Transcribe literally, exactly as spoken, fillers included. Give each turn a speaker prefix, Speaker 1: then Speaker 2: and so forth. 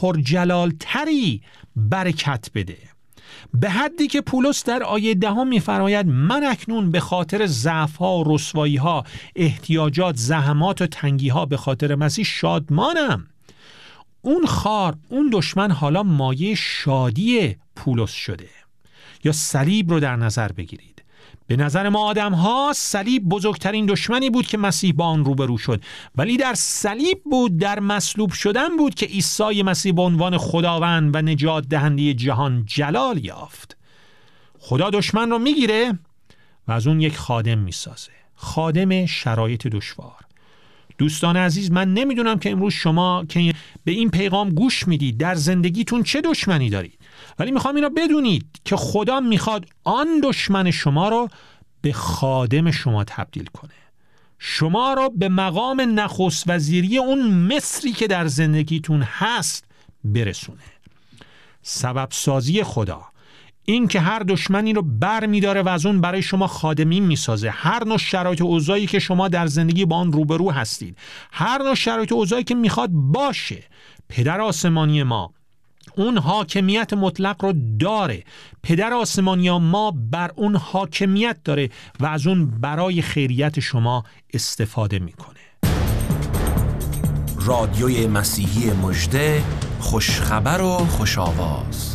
Speaker 1: پرجلالتری برکت بده. به حدی که پولس در آیه دهم می‌فرماید من اکنون به خاطر ضعف‌ها و رسوایی‌ها، احتیاجات، زحمات و تنگی‌ها به خاطر مسیح شادمانم. اون خار، اون دشمن حالا مایه شادی پولس شده. یا صلیب رو در نظر بگیرید. به نظر ما آدم ها صلیب بزرگترین دشمنی بود که مسیح با آن روبرو شد، ولی در صلیب بود، در مصلوب شدن بود که عیسی مسیح به عنوان خداوند و نجات دهنده جهان جلال یافت. خدا دشمن رو میگیره و از اون یک خادم میسازه، خادم شرایط دشوار. دوستان عزیز، من نمیدونم که امروز شما که به این پیغام گوش میدید در زندگیتون چه دشمنی دارید، ولی میخوام اینا بدونید که خدا میخواد آن دشمن شما رو به خادم شما تبدیل کنه، شما رو به مقام نخست وزیری اون مصری که در زندگیتون هست برسونه. سبب سازی خدا این که هر دشمنی رو بر میداره و از اون برای شما خادمی میسازه. هر نوع شرایط و اوضاعی که شما در زندگی با آن روبرو هستید، هر نوع شرایط و اوضاعی که میخواد باشه، پدر آسمانی ما اون حاکمیت مطلق رو داره. پدر آسمانی ما بر اون حاکمیت داره و از اون برای خیریت شما استفاده میکنه.
Speaker 2: رادیوی مسیحی مژده، خوشخبر و خوش آواز.